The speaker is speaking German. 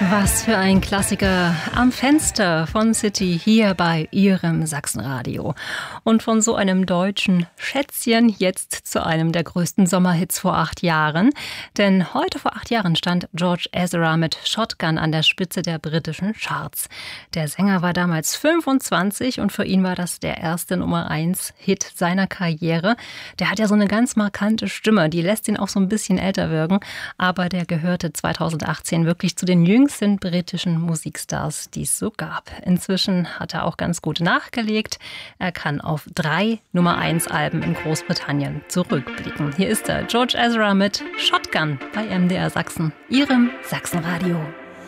Was für ein Klassiker am Fenster von City hier bei Ihrem Sachsenradio. Und von so einem deutschen Schätzchen jetzt zu einem der größten Sommerhits vor 8 Jahren. Denn heute vor 8 Jahren stand George Ezra mit Shotgun an der Spitze der britischen Charts. Der Sänger war damals 25 und für ihn war das der erste Nummer-1-Hit seiner Karriere. Der hat ja so eine ganz markante Stimme, die lässt ihn auch so ein bisschen älter wirken. Aber der gehörte 2018 wirklich zu den jüngsten britischen Musikstars, die es so gab. Inzwischen hat er auch ganz gut nachgelegt. Er kann auf 3 Nummer-1-Alben in Großbritannien zurückblicken. Hier ist er, George Ezra mit Shotgun bei MDR Sachsen, Ihrem Sachsenradio.